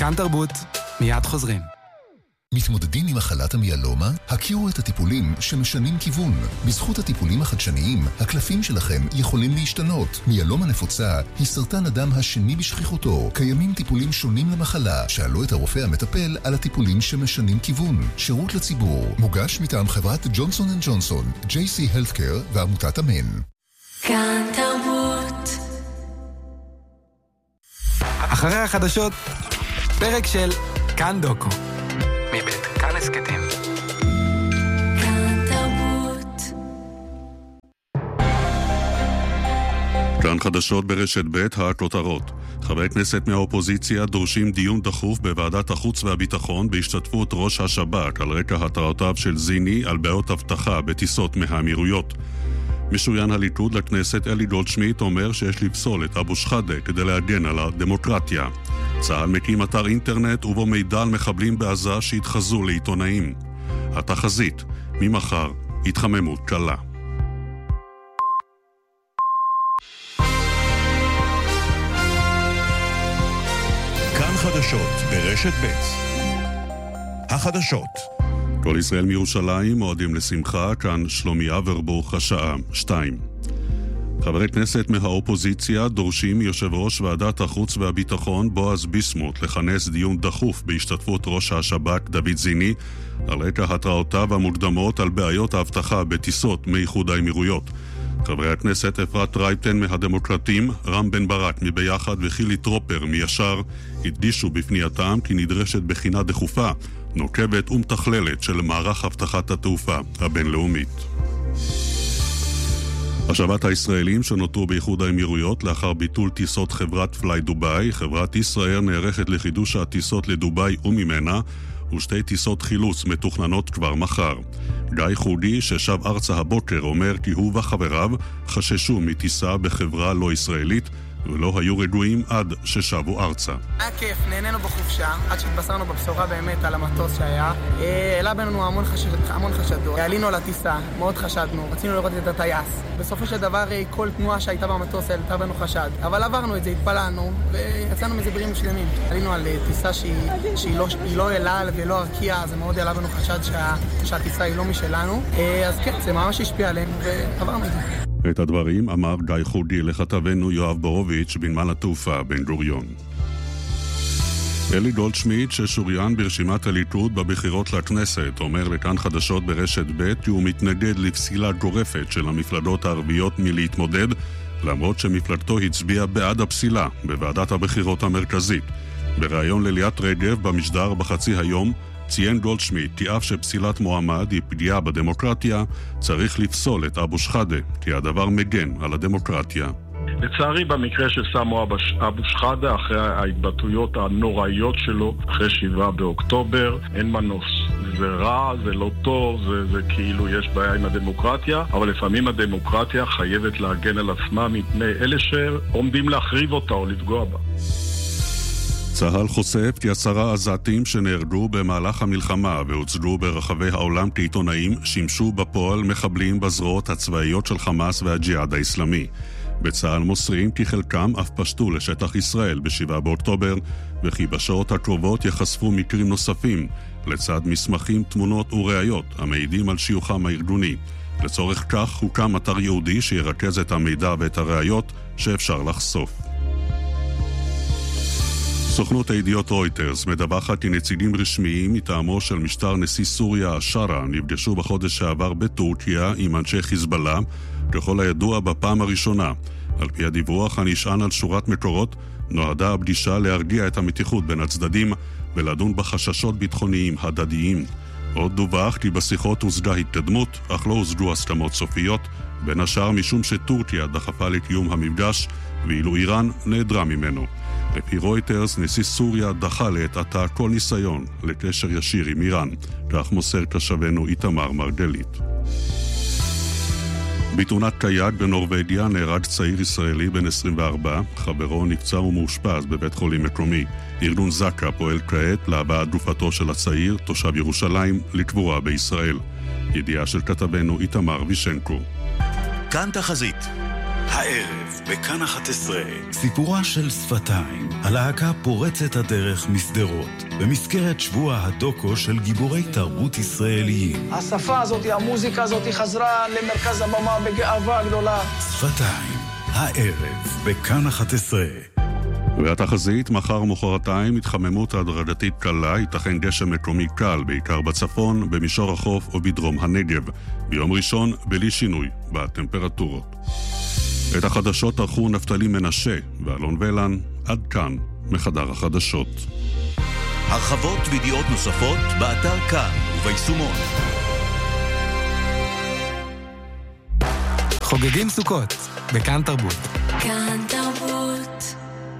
כאן תרבות, מיד חוזרים. מתמודדים עם מחלת המיאלומה? הכירו את הטיפולים שמשנים כיוון. בזכות הטיפולים החדשניים, הקלפים שלכם יכולים להשתנות. מיאלומה נפוצה היא סרטן הדם השני בשכיחותו. קיימים טיפולים שונים למחלה. שאלו את הרופא המטפל על הטיפולים שמשנים כיוון. שירות לציבור. מוגש מטעם חברת ג'ונסון & ג'ונסון, JC Healthcare ועמותת אמן. כאן תרבות. אחרי החדשות, פרק של כאן דוקו. מבית כאן הסקטים. כאן תרבות. כאן חדשות ברשת ב' הכותרות. חברי כנסת מהאופוזיציה דורשים דיון דחוף בוועדת החוץ והביטחון בהשתתפות ראש השב"כ על רקע התרעותיו של זיני על בעיות אבטחה בטיסות מהאמירויות. משוריין הליכוד לכנסת אלי גולדשמיט אומר שיש לפסול את אבו שחאדה כדי להגן על הדמוקרטיה. צה"ל מקים אתר אינטרנט ובו מידע על מחבלים בעזה שהתחזו לעיתונאים. התחזית, ממחר, התחממות קלה. כאן חדשות ברשת ב'. החדשות. כל ישראל מירושלים מועדים לשמחה, כאן שלומי אברבוך, השעה 2. חברי כנסת מהאופוזיציה דורשים מיושב ראש ועדת החוץ והביטחון בועז ביסמוט לכנס דיון דחוף בהשתתפות ראש השב"כ דוד זיני על רקע התרעותיו המוקדמות על בעיות האבטחה בטיסות מאיחוד האמירויות. חברי הכנסת אפרת רייטן מהדמוקרטים, רם בן ברק מביחד וחילי טרופר מישר הדגישו בפנייתם כי נדרשת בחינה דחופה, נוקבת ומתכללת של מערך אבטחת התעופה הבינלאומית. השבת הישראלים שנותרו באיחוד האמירויות לאחר ביטול טיסות חברת פליי דוביי, חברת ישראל נערכת לחידוש הטיסות לדוביי וממנה, ושתי טיסות חילוץ מתוכננות כבר מחר. גיא חודי ששב ארצה הבוקר אומר כי הוא וחבריו חששו מטיסה בחברה לא ישראלית ולא היו רגועים עד ששבו ארצה. היה כיף, נהנינו בחופשה, עד שהתבשרנו בבשורה באמת על המטוס שהיה. העלה בינינו המון חשדות. עלינו על הטיסה, מאוד חשדנו, רצינו לראות את הטייס. בסופו של דבר כל תנועה שהייתה במטוס העלתה בנו חשד. אבל עברנו את זה, התפללנו, ויצאנו מזה בריאים שלמים. עלינו על טיסה שהיא לא אלה ולא ארקיע, זה מאוד העלה בנו חשד שהטיסה היא לא משלנו. אז כן, זה ממש השפיע עלינו ועברנו את זה. את הדברים אמר גיא חודי לכתבנו יואב בורוביץ' בנמל התעופה בן גוריון. אלי גולדשמיט ששוריין ברשימת הליכוד בבחירות לכנסת אומר לכאן חדשות ברשת ב' כי הוא מתנגד לפסילה גורפת של המפלגות הערביות מלהתמודד, למרות שמפלגתו הצביעה בעד הפסילה בוועדת הבחירות המרכזית. בריאיון לליאת רגב במשדר בחצי היום ציין גולדשמיט כי אף שפסילת מועמד היא פגיעה בדמוקרטיה, צריך לפסול את אבו שחאדה, כי הדבר מגן על הדמוקרטיה. לצערי במקרה של סמו אבו שחאדה, אחרי ההתבטאויות הנוראיות שלו, אחרי 7 באוקטובר, אין מנוס. זה רע, זה לא טוב, זה כאילו יש בעיה עם הדמוקרטיה, אבל לפעמים הדמוקרטיה חייבת להגן על עצמה מפני אלה שעומדים להחריב אותה או לפגוע בה. צה"ל חושף כי 10 עזתים שנהרגו במהלך המלחמה והוצגו ברחבי העולם כעיתונאים שימשו בפועל מחבלים בזרועות הצבאיות של חמאס והג'יהאד האסלאמי. בצה"ל מוסרים כי חלקם אף פשטו לשטח ישראל ב7 באוקטובר וכי בשעות הקרובות יחשפו מקרים נוספים לצד מסמכים, תמונות וראיות המעידים על שיוכם הארגוני. לצורך כך הוקם אתר יהודי שירכז את המידע ואת הראיות שאפשר לחשוף. סוכנות הידיעות רויטרס מדווחת כי נציגים רשמיים מטעמו של משטר נשיא סוריה השארה נפגשו בחודש שעבר בטורקיה עם אנשי חיזבאללה, ככל הידוע בפעם הראשונה. על פי הדיווח הנשען על שורת מקורות, נועדה הפגישה להרגיע את המתיחות בין הצדדים ולדון בחששות ביטחוניים הדדיים. עוד דווח כי בשיחות הושגה התקדמות, אך לא הושגו הסכמות סופיות, בין השאר משום שטורקיה דחפה לקיום המפגש, ואילו איראן נעדרה ממנו. לפי רויטרס, נשיא סוריה דחה לעת עתה כל ניסיון לקשר ישיר עם איראן, כך מוסר כתבנו איתמר מרגלית. בתאונת קייק בנורווגיה נהרג צעיר ישראלי בן 24, חברו נפצע ומאושפז בבית חולים מקומי. ארגון זק"א פועל כעת להבאת גופתו של הצעיר, תושב ירושלים, לקבורה בישראל. ידיעה של כתבנו איתמר וישנקו. כאן תחזית. הערב בכאן 11 סיפורה של שפתיים, הלהקה פורצת הדרך מסדרות במסגרת שבוע הדוקו של גיבורי תרבות ישראליים. השפה הזאת, המוזיקה הזאת חזרה למרכז הבמה בגאווה גדולה. שפתיים, הערב בכאן 11. והתחזית, מחר מחרתיים התחממות הדרגתית קלה, ייתכן גשם מקומי קל, בעיקר בצפון, במישור החוף ובדרום הנגב. ביום ראשון בלי שינוי בטמפרטורות. את החדשות ערכו נפתלי מנשה ואלון ולן. עד כאן מחדר החדשות. הרחבות וידיעות נוספות באתר כאן וביישומון. חוגגים סוכות בכאן תרבות. כאן תרבות.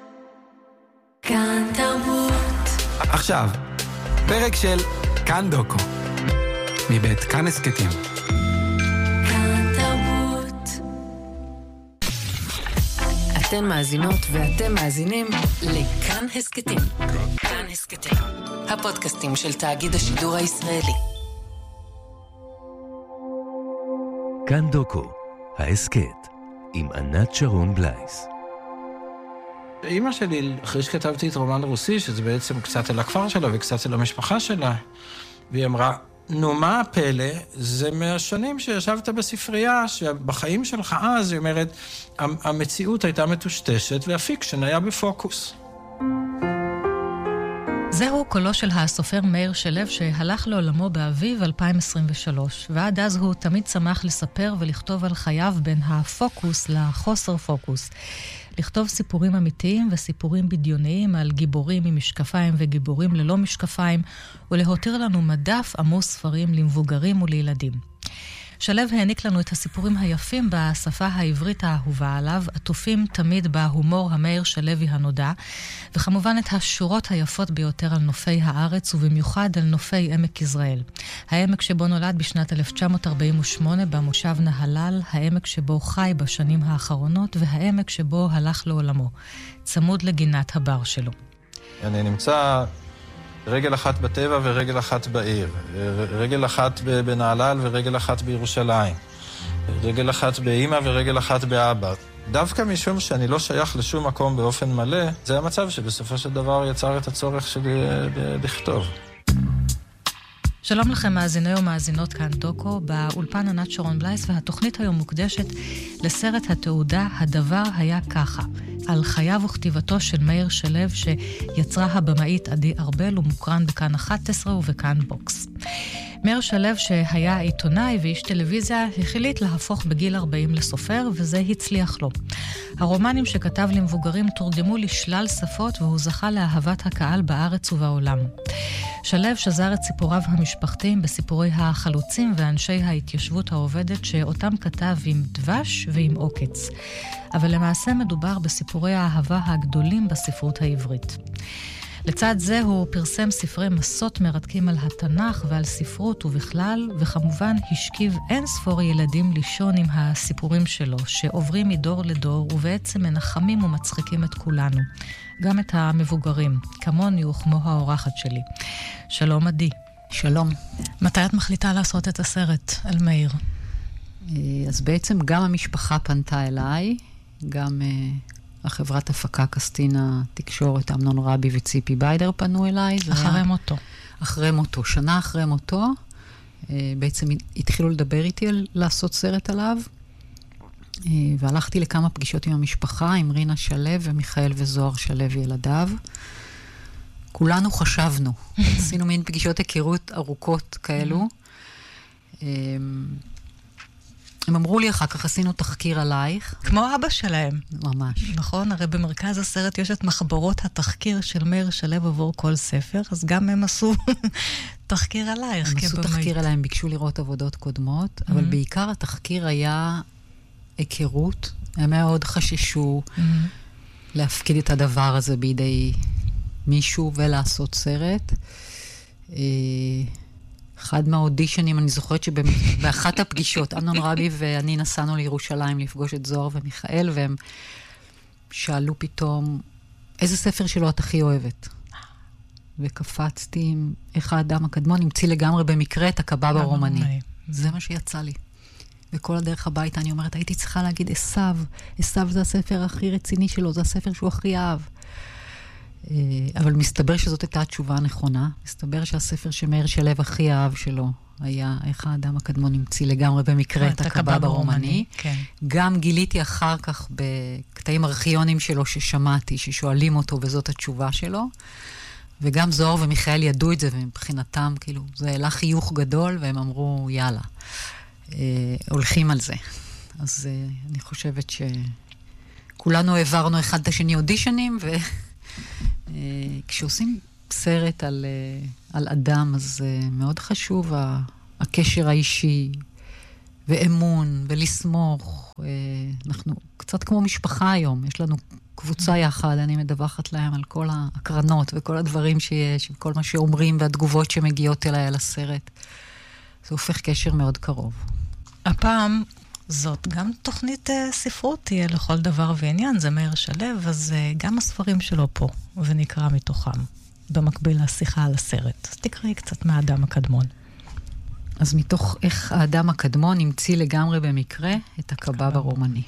כאן תרבות. עכשיו, פרק של כאן דוקו, מבית כאן הסקטים. כאן תרבות. אתן מאזינות ואתם מאזינים לכאן הסקטים. כאן הסקטים, הפודקאסטים של תאגיד השידור הישראלי. כאן דוקו, ההסקט, עם ענת שרון בלייס. אמא שלי, אחרי שכתבתי את רומן רוסי, שזה בעצם קצת על הכפר שלה וקצת על המשפחה שלה, והיא אמרה, נו מה הפלא? זה מהשנים שישבת בספרייה, שבחיים שלך אז, היא אומרת, המציאות הייתה מטושטשת והפיקשן היה בפוקוס. זהו קולו של הסופר מאיר שלו שהלך לעולמו באביב 2023, ועד אז הוא תמיד שמח לספר ולכתוב על חייו בין הפוקוס לחוסר פוקוס. לכתוב סיפורים אמיתיים וסיפורים בדיוניים על גיבורים עם משקפיים וגיבורים ללא משקפיים, ולהותיר לנו מדף עמוס ספרים למבוגרים ולילדים. שלו העניק לנו את הסיפורים היפים בשפה העברית האהובה עליו, עטופים תמיד בהומור המאיר שלוי הנודע, וכמובן את השורות היפות ביותר על נופי הארץ, ובמיוחד על נופי עמק יזרעאל. העמק שבו נולד בשנת 1948 במושב נהלל, העמק שבו חי בשנים האחרונות, והעמק שבו הלך לעולמו, צמוד לגינת הבר שלו. אני נמצא רגל אחת בטבע ורגל אחת בעיר. רגל אחת בנהלל ורגל אחת בירושלים. רגל אחת באמא ורגל אחת באבא. דווקא משום שאני לא שייך לשום מקום באופן מלא, זה המצב שבסופו של דבר יצר את הצורך שלי לכתוב. שלום לכם מאזיני ומאזינות כאן דוקו, באולפן ענת שרון בלייס, והתוכנית היום מוקדשת לסרט התעודה הדבר היה ככה, על חייו וכתיבתו של מאיר שלו שיצרה הבמאית עדי ארבל, ומוקרן בכאן 11 ובכאן בוקס. מאיר שלו שהיה עיתונאי ואיש טלוויזיה החליט להפוך בגיל 40 לסופר, וזה הצליח לו. הרומנים שכתב למבוגרים תורגמו לשלל שפות, והוא זכה לאהבת הקהל בארץ ובעולם. שלו שזר את סיפוריו המשפחתיים בסיפורי החלוצים ואנשי ההתיישבות העובדת שאותם כתב עם דבש ועם עוקץ. אבל למעשה מדובר בסיפורי האהבה הגדולים בספרות העברית. לצד זה הוא פרסם ספרי מסות מרתקים על התנ"ך ועל ספרות ובכלל, וכמובן השכיב אין ספור ילדים לישון עם הסיפורים שלו, שעוברים מדור לדור ובעצם מנחמים ומצחיקים את כולנו. גם את המבוגרים, כמוני וכמו האורחת שלי. שלום עדי. שלום. מתי את מחליטה לעשות את הסרט על מאיר? אז בעצם גם המשפחה פנתה אליי, גם החברת הפקה קסטינה תקשורת, אמנון רבי וציפי ביידר פנו אליי. אחרי מותו. אחרי מותו, שנה אחרי מותו. בעצם התחילו לדבר איתי על לעשות סרט עליו, והלכתי לכמה פגישות עם המשפחה, עם רינה שלו ומיכאל וזוהר שלו ילדיו. כולנו חשבנו. עשינו מין פגישות היכרות ארוכות כאלו. הם אמרו לי אחר כך, עשינו תחקיר עלייך. כמו אבא שלהם. ממש. נכון? הרי במרכז הסרט יש את מחברות התחקיר של מאיר שלו עבור כל ספר, אז גם הם עשו תחקיר עלייך. הם עשו תחקיר עליהם, ביקשו לראות עבודות קודמות, אבל בעיקר התחקיר היה היכרות. הם מאוד חששו להפקיד את הדבר הזה בידי מישהו ולעשות סרט. אחד מהאודישנים, אני זוכרת שבאחת הפגישות, אמנון רבי ואני נסענו לירושלים לפגוש את זוהר ומיכאל, והם שאלו פתאום, איזה ספר שלו את הכי אוהבת? וקפצתי עם איך האדם הקדמון, נמציא לגמרי במקרה את הקבב הרומני. זה מה שיצא לי. וכל הדרך הביתה אני אומרת, הייתי צריכה להגיד עשיו. עשיו זה הספר הכי רציני שלו, זה הספר שהוא הכי אהב. אבל מסתבר שזאת הייתה התשובה הנכונה. מסתבר שהספר שמאיר שלו הכי אהב שלו היה איך האדם הקדמון המציא לגמרי במקרה את הקבב הרומני. כן. גם גיליתי אחר כך בקטעים ארכיונים שלו ששמעתי, ששואלים אותו וזאת התשובה שלו. וגם זוהר ומיכאל ידעו את זה, ומבחינתם, כאילו, זה העלה חיוך גדול, והם אמרו, יאללה, הולכים על זה. אז אני חושבת שכולנו העברנו אחד את השני אודישנים, וכשעושים סרט על אדם, אז מאוד חשוב הקשר האישי, ואמון, ולסמוך. אנחנו קצת כמו משפחה היום, יש לנו קבוצה יחד, אני מדווחת להם על כל ההקרנות וכל הדברים שיש, וכל מה שאומרים והתגובות שמגיעות אליי על הסרט. זה הופך קשר מאוד קרוב. הפעם זאת גם תוכנית ספרות תהיה לכל דבר ועניין, זה מאיר שלו, אז גם הספרים שלו פה, ונקרא מתוכם, במקביל לשיחה על הסרט. אז תקראי קצת מהאדם הקדמון. אז מתוך איך האדם הקדמון המציא לגמרי במקרה את הקבב הרומני.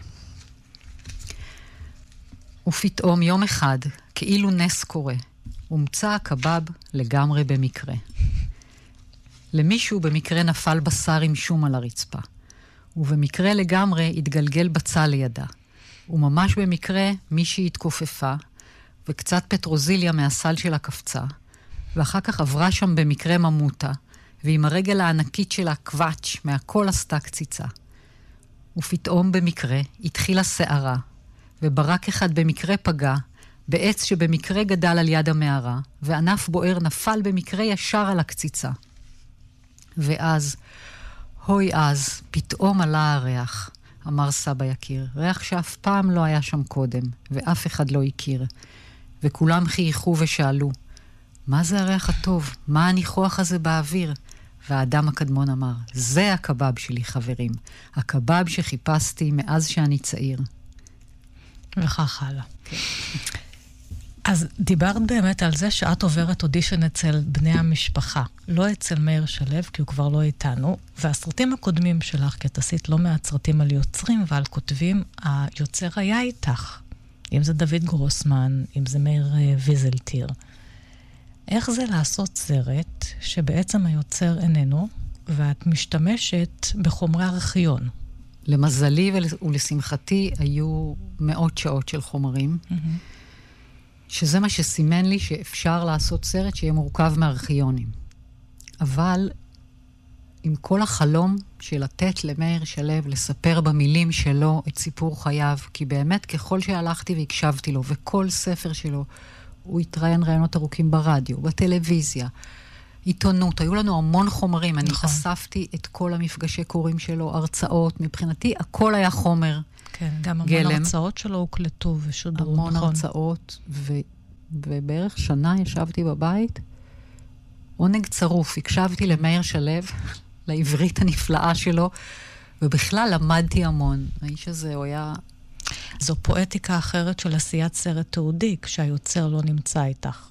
ופתאום יום אחד, כאילו נס קורה, הומצא הקבב לגמרי במקרה. למישהו במקרה נפל בשר עם שום על הרצפה, ובמקרה לגמרי התגלגל בצל לידה. וממש במקרה מישהי התכופפה, וקצת פטרוזיליה מהסל שלה קפצה, ואחר כך עברה שם במקרה ממותה, ועם הרגל הענקית שלה קוואץ' מהכל עשתה קציצה. ופתאום במקרה התחילה שערה, וברק אחד במקרה פגע, בעץ שבמקרה גדל על יד המערה, וענף בוער נפל במקרה ישר על הקציצה. ואז, הוי אז, פתאום עלה הריח, אמר סבא יקיר, ריח שאף פעם לא היה שם קודם, ואף אחד לא הכיר. וכולם חייכו ושאלו, מה זה הריח הטוב? מה הניחוח הזה באוויר? והאדם הקדמון אמר, זה הקבב שלי חברים, הקבב שחיפשתי מאז שאני צעיר. וכך הלאה. אז דיברת באמת על זה שאת עוברת אודישן אצל בני המשפחה, לא אצל מאיר שלו, כי הוא כבר לא איתנו, והסרטים הקודמים שלך, כי את עשית לא מעט סרטים על יוצרים ועל כותבים, היוצר היה איתך, אם זה דוד גרוסמן, אם זה מאיר ויזלטיר. איך זה לעשות סרט שבעצם היוצר איננו, ואת משתמשת בחומרי ארכיון? למזלי ולשמחתי היו מאות שעות של חומרים, שזה מה שסימן לי שאפשר לעשות סרט שיהיה מורכב מארכיונים. אבל עם כל החלום של לתת למאיר שלו לספר במילים שלו את סיפור חייו, כי באמת ככל שהלכתי והקשבתי לו, וכל ספר שלו, הוא התראיין רעיונות ארוכים ברדיו, בטלוויזיה, עיתונות, היו לנו המון חומרים, אני חשפתי את כל המפגשי קוראים שלו, הרצאות, מבחינתי הכל היה חומר. כן, גם המון הרצאות שלו הוקלטו ושודרו, המון הרצאות, ובערך שנה ישבתי בבית, עונג צרוף, הקשבתי למאיר שלו, לעברית הנפלאה שלו, ובכלל למדתי המון. האיש הזה הוא היה... זו פואטיקה אחרת של עשיית סרט תעודי, כשהיוצר לא נמצא איתך.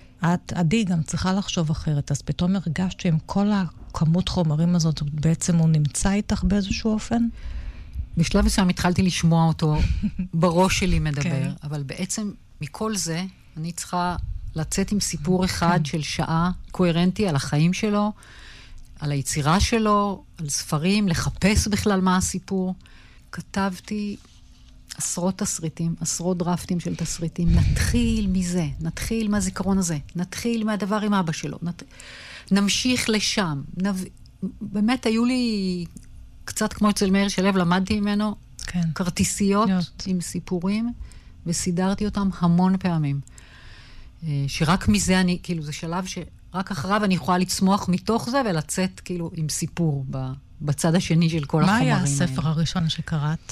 עדי גם צריכה לחשוב אחרת, אז פתאום הרגשת שעם כל הכמות חומרים הזאת, בעצם הוא נמצא איתך באיזשהו אופן? בשלב מסוים התחלתי לשמוע אותו בראש שלי מדבר, אבל בעצם מכל זה אני צריכה לצאת עם סיפור אחד של שעה קוהרנטי על החיים שלו, על היצירה שלו, על ספרים, לחפש בכלל מה הסיפור. כתבתי עשרות תסריטים, עשרות דרפטים של תסריטים. נתחיל מזה, נתחיל מהזיכרון הזה, נתחיל מהדבר עם אבא שלו, נמשיך לשם. באמת היו לי, קצת כמו אצל מאיר שלו, למדתי ממנו כרטיסיות עם סיפורים, וסידרתי אותם המון פעמים. שרק מזה אני, כאילו, זה שלב שרק אחריו אני יכולה לצמוח מתוך זה, ולצאת כאילו עם סיפור בצד השני של כל החומרים האלה. מה היה הספר הראשון שקראת?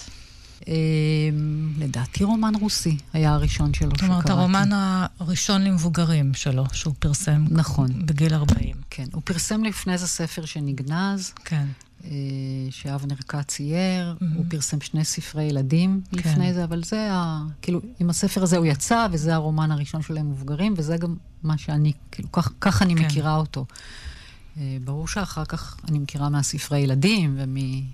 לדעתי רומן רוסי היה הראשון שלו שקראתי. זאת אומרת, הרומן הראשון למבוגרים שלו, שהוא פרסם בגיל 40. כן, הוא פרסם לפני זה ספר שנגנז, שאבנר כץ צייר, הוא פרסם 2 ספרי ילדים לפני זה, אבל זה, כאילו, עם הספר הזה הוא יצא, וזה הרומן הראשון שלו למבוגרים, וזה גם מה שאני, כאילו, כך אני מכירה אותו. ברור שאחר כך אני מכירה מהספרי ילדים,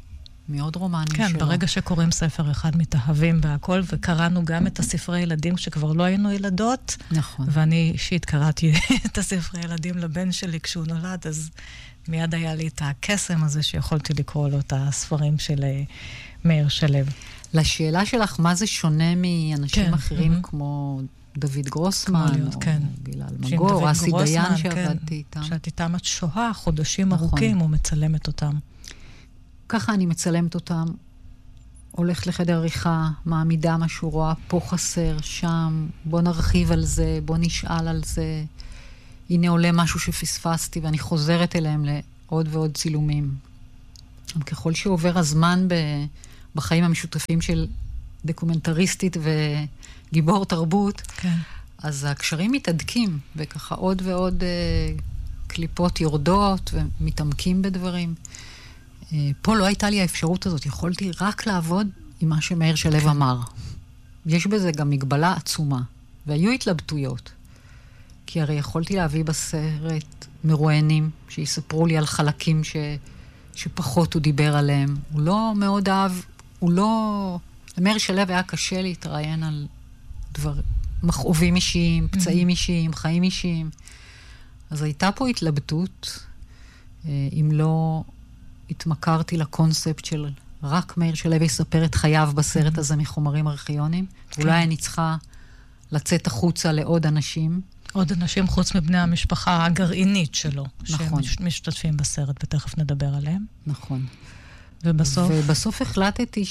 מאוד רומנים כן, שלו. ברגע שקוראים ספר אחד מתאהבים בהכל, וקראנו גם את הספרי ילדים כשכבר לא היינו ילדות. נכון. ואני אישית קראתי את הספרי ילדים לבן שלי כשהוא נולד, אז מיד היה לי את הקסם הזה שיכולתי לקרוא לו את הספרים של מאיר שלו. לשאלה שלך, מה זה שונה מאנשים אחרים כמו דוד גרוסמן, או גלעד מגור, אסי דיין שעבדתי איתם. שאת איתם את שואה, חודשים ארוכים, ומצלמת אותם. ככה אני מצלמת אותם, הולך לחדר עריכה, מעמידה משהו, רואה פה חסר, שם, בוא נרחיב על זה, בוא נשאל על זה. הנה עולה משהו שפספסתי, ואני חוזרת אליהם לעוד ועוד צילומים. ככל שעובר הזמן בחיים המשותפים של דוקומנטריסטית וגיבור תרבות, כן. אז הקשרים מתעדקים, וככה עוד ועוד קליפות יורדות ומתעמקים בדברים. פה לא הייתה לי האפשרות הזאת, יכולתי רק לעבוד עם מה שמאיר שלו אמר. יש בזה גם מגבלה עצומה, והיו התלבטויות. כי הרי יכולתי להביא בסרט מרואיינים שיספרו לי על חלקים שפחות הוא דיבר עליהם. הוא לא מאוד אהב, למאיר שלו היה קשה להתראיין על מכאובים אישיים, פצעים אישיים, חיים אישיים. אז הייתה פה התלבטות, אם לא התמכרתי לקונספט של רק מאיר שלו יספר את חייו בסרט הזה מחומרים ארכיוניים. אולי אני צריכה לצאת החוצה לעוד אנשים. עוד אנשים חוץ מבני המשפחה הגרעינית שלו. נכון. שמשתתפים בסרט, ותכף נדבר עליהם. נכון. ובסוף החלטתי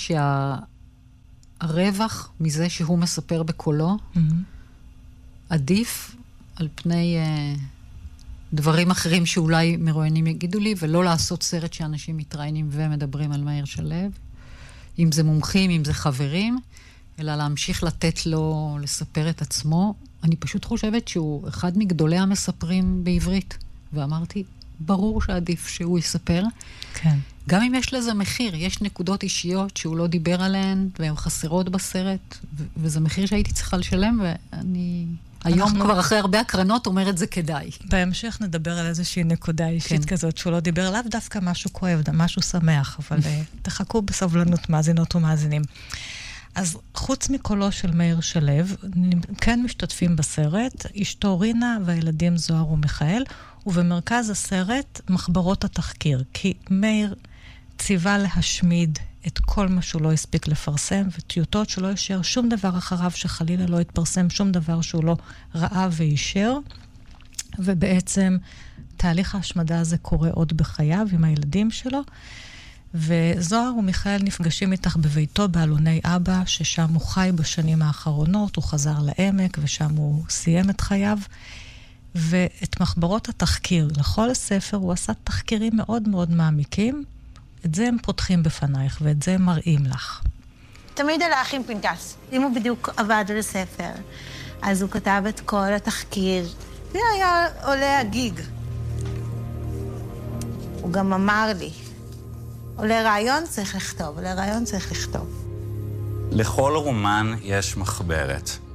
שהרווח מזה שהוא מספר בקולו, עדיף על פני דברים אחרים שאולי מרואיינים יגידו לי, ולא לעשות סרט שאנשים מתראיינים ומדברים על מאיר שלו, אם זה מומחים, אם זה חברים, אלא להמשיך לתת לו לספר את עצמו. אני פשוט חושבת שהוא אחד מגדולי המספרים בעברית, ואמרתי, ברור שעדיף שהוא יספר. כן. גם אם יש לזה מחיר, יש נקודות אישיות שהוא לא דיבר עליהן, והן חסרות בסרט, וזה מחיר שהייתי צריכה לשלם, ואני היום כבר אחרי הרבה הקרנות אומרת זה כדאי. בהמשך נדבר על איזושהי נקודה אישית כזאת, שהוא לא דיבר עליו דווקא משהו כואב, משהו שמח, אבל תחכו בסבלנות מאזינות ומאזינים. אז חוץ מקולו של מאיר שלו, כן משתתפים בסרט, אשתו רינה והילדים זוהר ומיכאל, ובמרכז הסרט מחברות התחקיר, כי מאיר ציווה להשמיד את כל מה שהוא לא הספיק לפרסם, וטיוטות שלא יישאר שום דבר אחריו שחלילה לא יתפרסם, שום דבר שהוא לא ראה וישר, ובעצם תהליך ההשמדה הזה קורה עוד בחייו עם הילדים שלו, וזוהר ומיכאל נפגשים איתך בביתו באלוני אבא, ששם הוא חי בשנים האחרונות, הוא חזר לעמק ושם הוא סיים את חייו, ואת מחברות התחקיר לכל הספר הוא עשה תחקירים מאוד מאוד מעמיקים, את זה הם פותחים בפנייך ואת זה הם מראים לך. תמיד הלך עם פנקס. אם הוא בדיוק עבד על הספר, אז הוא כתב את כל התחקיר. זה היה עולה הגיג. הוא גם אמר לי, עולה רעיון צריך לכתוב, עולה רעיון צריך לכתוב. לכל רומן יש מחברת.